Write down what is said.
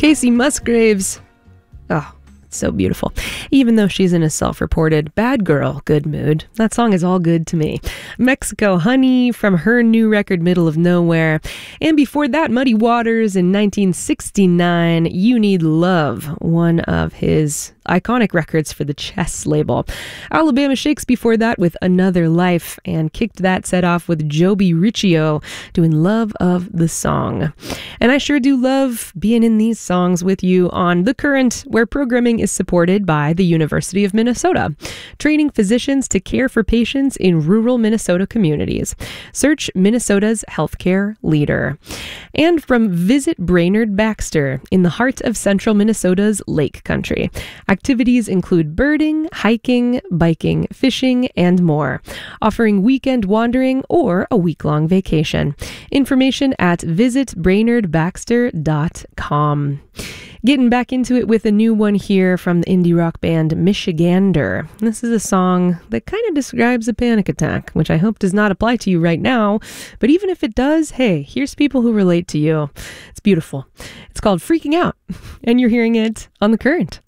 Casey Musgraves. Oh, so beautiful. Even though she's in a self-reported bad girl good mood, that song is all good to me. Mexico Honey from her new record Middle of Nowhere. And before that, Muddy Waters in 1969, You Need Love, one of his iconic records for the Chess label. Alabama Shakes before that with Another Life, and kicked that set off with Joby Riccio doing Love of the Song. And I sure do love being in these songs with you on The Current, where programming is supported by the University of Minnesota, training physicians to care for patients in rural Minnesota communities. Search Minnesota's healthcare leader. And from Visit Brainerd Baxter in the heart of central Minnesota's Lake Country. Activities include birding, hiking, biking, fishing, and more, offering weekend wandering or a week-long vacation. Information at visitbrainerdbaxter.com. Getting back into it with a new one here from the indie rock band Michigander. This is a song that kind of describes a panic attack, which I hope does not apply to you right now. But even if it does, hey, here's people who relate to you. It's beautiful. It's called Freaking Out, and you're hearing it on The Current.